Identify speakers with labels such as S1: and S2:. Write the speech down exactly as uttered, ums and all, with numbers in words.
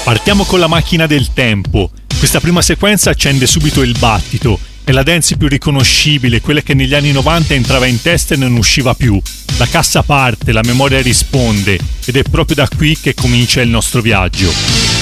S1: Partiamo con la macchina del tempo. Questa prima sequenza accende subito il battito. È la dance più riconoscibile, quella che negli anni novanta entrava in testa e non usciva più. La cassa parte, la memoria risponde ed è proprio da qui che comincia il nostro viaggio.